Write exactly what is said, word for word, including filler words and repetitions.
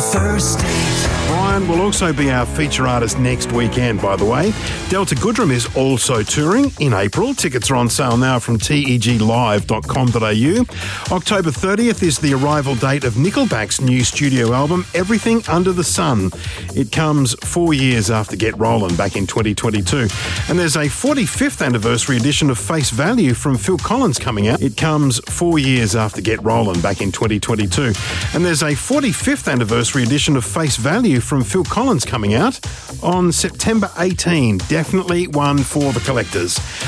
thirsty. Brian will also be our feature artist next weekend, by the way. Delta Goodrem is also touring in April. Tickets are on sale now from teg live dot com dot a u. October thirtieth is the arrival date of Nickelback's new studio album, Everything Under the Sun. It comes four years after Get Rollin' back in twenty twenty-two. And there's a forty-fifth anniversary edition of Face Value from Phil Collins coming out. It comes four years after Get Rollin' back in twenty twenty-two. And there's a forty-fifth anniversary edition of Face Value from Phil Collins coming out on September eighteenth. Definitely one for the collectors.